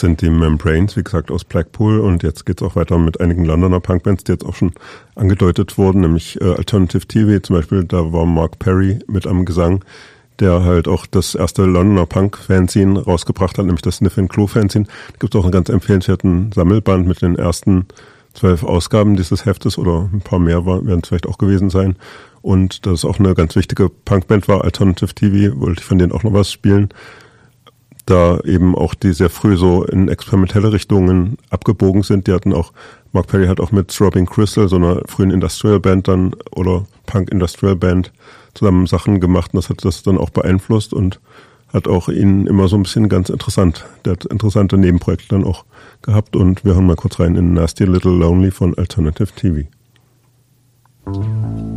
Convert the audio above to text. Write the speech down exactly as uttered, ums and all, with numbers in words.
sind die Membranes, wie gesagt, aus Blackpool, und jetzt geht's auch weiter mit einigen Londoner Punkbands, die jetzt auch schon angedeutet wurden, nämlich äh, Alternative T V zum Beispiel, da war Mark Perry mit am Gesang, der halt auch das erste Londoner Punk-Fanzine rausgebracht hat, nämlich das Sniff and Clue Fanzine. Da gibt es auch einen ganz empfehlenswerten Sammelband mit den ersten zwölf Ausgaben dieses Heftes, oder ein paar mehr war, werden es vielleicht auch gewesen sein. Und das ist auch eine ganz wichtige Punkband war, Alternative T V, wollte ich von denen auch noch was spielen. Da eben auch die sehr früh so in experimentelle Richtungen abgebogen sind. Die hatten auch, Mark Perry hat auch mit Throbbing Crystal, so einer frühen Industrial Band dann, oder Punk Industrial Band, zusammen Sachen gemacht, und das hat das dann auch beeinflusst und hat auch ihn immer so ein bisschen ganz interessant, der hat interessante Nebenprojekte dann auch gehabt, und wir hören mal kurz rein in Nasty Little Lonely von Alternative T V.